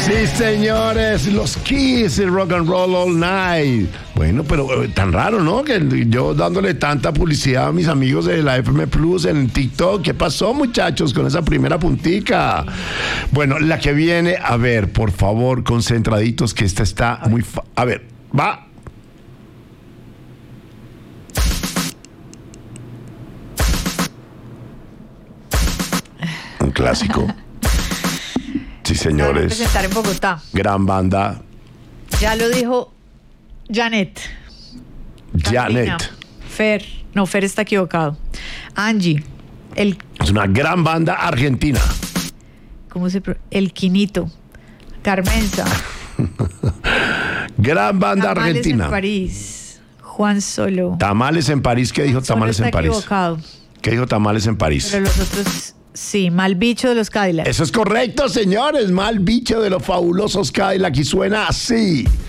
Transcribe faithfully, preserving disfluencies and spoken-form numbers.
Sí, señores, los Kiss, el Rock and Roll All Night. Bueno, pero eh, tan raro, ¿no? Que yo dándole tanta publicidad a mis amigos de la F M Plus en TikTok. ¿Qué pasó, muchachos, con esa primera puntica? Bueno, la que viene, a ver, por favor, concentraditos, que esta está muy... Fa- a ver, va... Un clásico. Sí, señores. Presentar en Bogotá. Gran banda. Ya lo dijo Janet. Carolina, Janet. Fer. No, Fer está equivocado. Angie. El, Es una gran banda argentina. ¿cómo se pro- El Quinito. Carmenza. Gran banda Tamales argentina. en París. Juan Solo. Tamales en París. ¿Qué dijo Solo Tamales está en París? equivocado. ¿Qué dijo Tamales en París? Pero los otros, sí. Mal bicho de los Cadillacs. Eso es correcto, señores. Mal bicho de los fabulosos Cadillac y suena así.